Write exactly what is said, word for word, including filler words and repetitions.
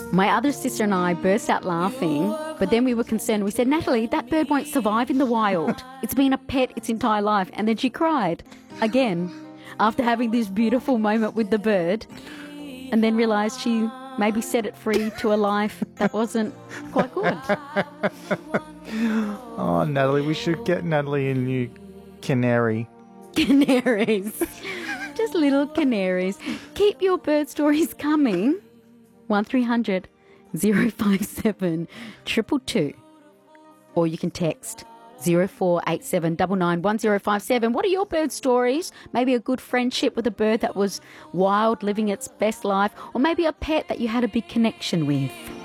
My other sister and I burst out laughing, but then we were concerned. We said, Natalie, that bird won't survive in the wild. It's been a pet its entire life. And then she cried again after having this beautiful moment with the bird, and then realised she maybe set it free to a life that wasn't quite good. Oh, Natalie, we should get Natalie a new canary. Canaries. Just little canaries. Keep your bird stories coming. one three hundred, zero five seven, two two two. Or you can text zero four eight seven nine nine one zero five seven. What are your bird stories? Maybe a good friendship with a bird that was wild, living its best life, or maybe a pet that you had a big connection with.